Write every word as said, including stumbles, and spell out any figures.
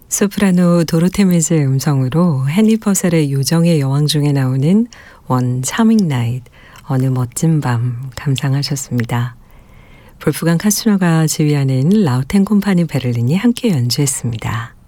소프라노 도로테 밀즈의 음성으로 헨리 퍼셀의 요정의 여왕 중에 나오는 One Charming Night, 어느 멋진 밤 감상하셨습니다. 볼프강 카스너가 지휘하는 라우텐 콤파니 베를린이 함께 연주했습니다.